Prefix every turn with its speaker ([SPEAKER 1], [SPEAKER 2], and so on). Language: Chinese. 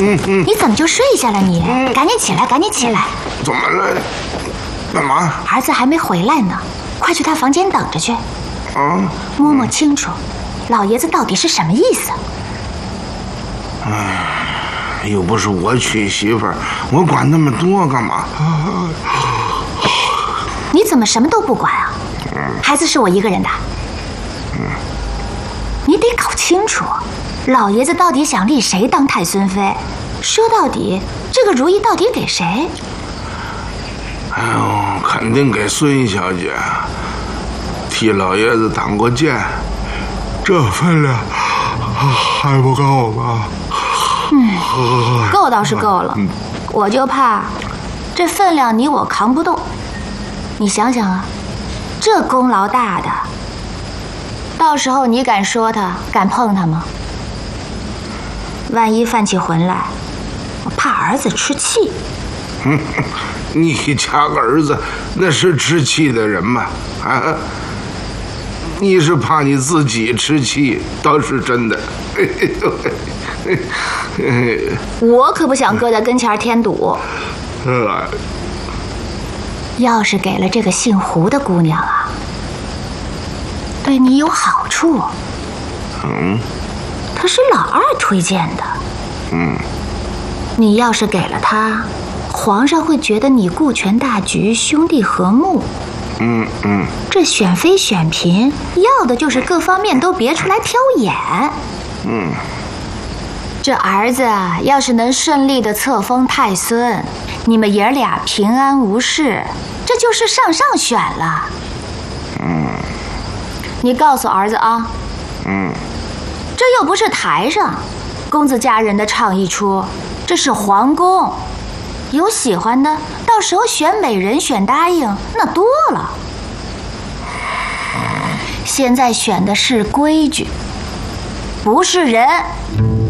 [SPEAKER 1] 你怎么就睡下了你？赶紧起来，赶紧起来！
[SPEAKER 2] 怎么了？干嘛？
[SPEAKER 1] 儿子还没回来呢，快去他房间等着去。摸摸清楚，老爷子到底是什么意思？
[SPEAKER 2] 又不是我娶媳妇儿，我管那么多干嘛？
[SPEAKER 1] 你怎么什么都不管啊？孩子是我一个人的。你得搞清楚，老爷子到底想立谁当太孙妃？说到底，这个主意到底给谁？
[SPEAKER 2] 哎呦，肯定给孙小姐，替老爷子挡过箭，这分量还不够吗？
[SPEAKER 1] 够倒是够了，我就怕这分量你我扛不动。你想想啊，这功劳大的，到时候你敢说他，敢碰他吗？万一犯起浑来，我怕儿子吃气。
[SPEAKER 2] 你家儿子那是吃气的人吗？啊，你是怕你自己吃气，倒是真的。
[SPEAKER 1] 我可不想搁在跟前添堵。要是给了这个姓胡的姑娘啊，对你有好处。她是老二推荐的。你要是给了她，皇上会觉得你顾全大局，兄弟和睦。这选妃选嫔，要的就是各方面都别出来挑眼。这儿子啊，要是能顺利的册封太孙，你们爷俩平安无事，这就是上选了。你告诉儿子啊，这又不是台上，公子家人的唱一出，这是皇宫，有喜欢的，到时候选美人选答应那多了。现在选的是规矩，不是人。